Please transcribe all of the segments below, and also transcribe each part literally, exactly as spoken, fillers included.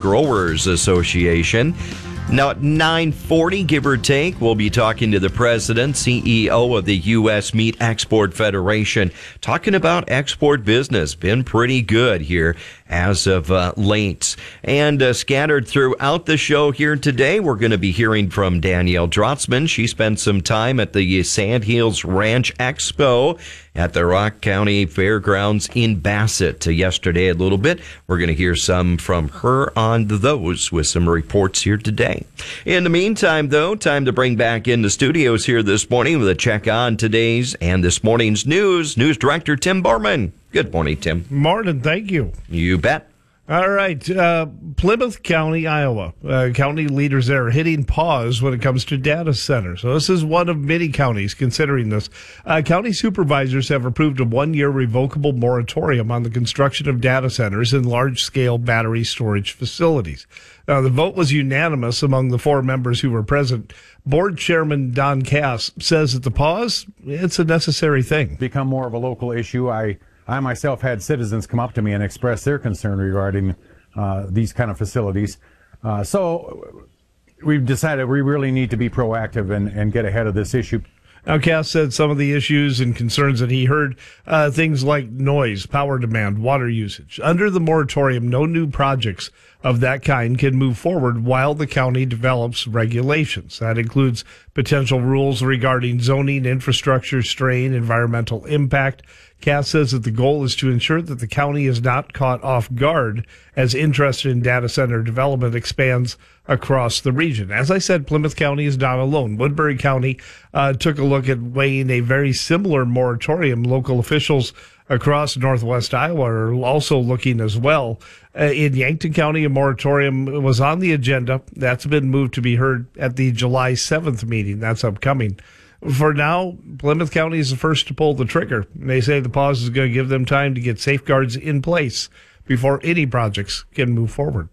Growers Association. Now at nine forty, give or take, we'll be talking to the president, C E O of the U S Meat Export Federation, talking about export business. Been pretty good here as of uh, late. And uh, scattered throughout the show here today, we're going to be hearing from Danielle Drotzman. She spent some time at the Sandhills Ranch Expo at the Rock County Fairgrounds in Bassett yesterday a little bit. We're going to hear some from her on those with some reports here today. In the meantime, though, time to bring back in the studios here this morning with a check on today's and this morning's news. News Director Tim Borman. Good morning, Tim. Morning, thank you. You bet. All right, uh, Plymouth County, Iowa. Uh, county leaders there are hitting pause when it comes to data centers. So this is one of many counties considering this. Uh, county supervisors have approved a one-year revocable moratorium on the construction of data centers and large-scale battery storage facilities. Now, the vote was unanimous among the four members who were present. Board Chairman Don Cass says that the pause, it's a necessary thing. Become more of a local issue. I I myself had citizens come up to me and express their concern regarding uh, these kind of facilities. Uh, so we've decided we really need to be proactive and, and get ahead of this issue. Now, Cass said some of the issues and concerns that he heard, uh, things like noise, power demand, water usage. Under the moratorium, no new projects of that kind can move forward while the county develops regulations. That includes potential rules regarding zoning, infrastructure, strain, environmental impact. Cass says that the goal is to ensure that the county is not caught off guard as interest in data center development expands across the region. As I said, Plymouth County is not alone. Woodbury County uh, took a look at weighing a very similar moratorium. Local officials across northwest Iowa are also looking as well. Uh, in Yankton County, a moratorium was on the agenda. That's been moved to be heard at the July seventh meeting. That's upcoming. For now, Plymouth County is the first to pull the trigger. They say the pause is going to give them time to get safeguards in place before any projects can move forward.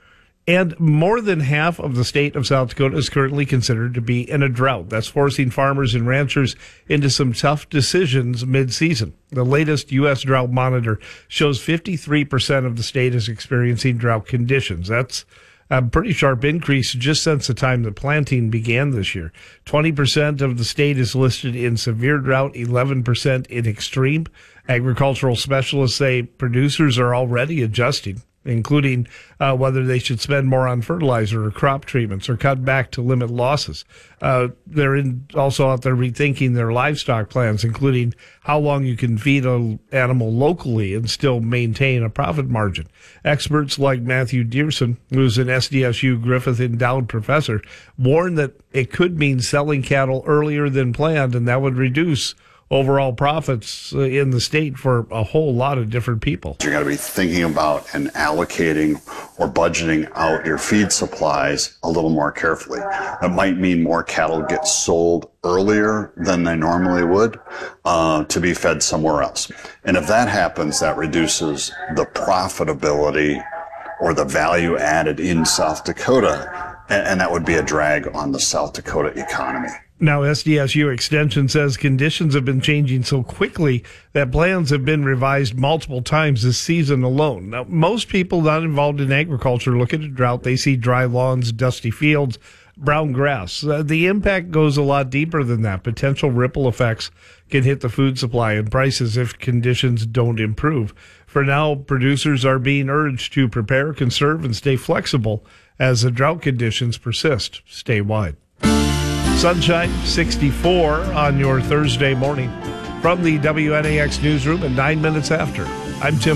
And more than half of the state of South Dakota is currently considered to be in a drought. That's forcing farmers and ranchers into some tough decisions mid-season. The latest U S Drought Monitor shows fifty-three percent of the state is experiencing drought conditions. That's a pretty sharp increase just since the time that planting began this year. twenty percent of the state is listed in severe drought, eleven percent in extreme. Agricultural specialists say producers are already adjusting, including uh, whether they should spend more on fertilizer or crop treatments or cut back to limit losses. Uh, they're in, also out there rethinking their livestock plans, including how long you can feed an animal locally and still maintain a profit margin. Experts like Matthew Dearson, who's an S D S U Griffith Endowed professor, warn that it could mean selling cattle earlier than planned, and that would reduce overall profits in the state for a whole lot of different people. You got to be thinking about and allocating or budgeting out your feed supplies a little more carefully. That might mean more cattle get sold earlier than they normally would uh, to be fed somewhere else. And if that happens, that reduces the profitability or the value added in South Dakota, and, and that would be a drag on the South Dakota economy. Now, S D S U Extension says conditions have been changing so quickly that plans have been revised multiple times this season alone. Now, most people not involved in agriculture look at a drought. They see dry lawns, dusty fields, brown grass. Uh, the impact goes a lot deeper than that. Potential ripple effects can hit the food supply and prices if conditions don't improve. For now, producers are being urged to prepare, conserve, and stay flexible as the drought conditions persist statewide. Sunshine, sixty-four on your Thursday morning. From the W N A X newsroom at nine minutes after, I'm Tim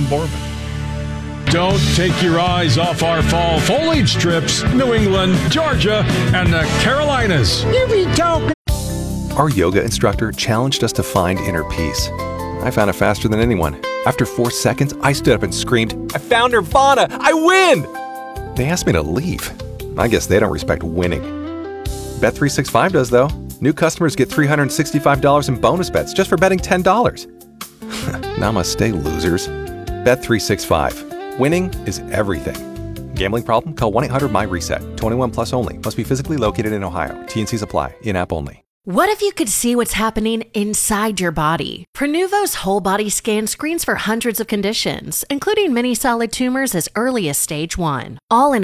Borman. Don't take your eyes off our fall foliage strips, New England, Georgia, and the Carolinas. Here we go. Our yoga instructor challenged us to find inner peace. I found it faster than anyone. After four seconds, I stood up and screamed, "I found Nirvana! I win!" They asked me to leave. I guess they don't respect winning. Bet three sixty-five does, though. New customers get three hundred sixty-five dollars in bonus bets just for betting ten dollars. Namaste, losers. Bet three sixty-five. Winning is everything. Gambling problem? Call one eight hundred my reset. twenty-one plus only. Must be physically located in Ohio. T N Cs apply. In-app only. What if you could see what's happening inside your body? Prenuvo's whole body scan screens for hundreds of conditions, including many solid tumors as early as stage one. All in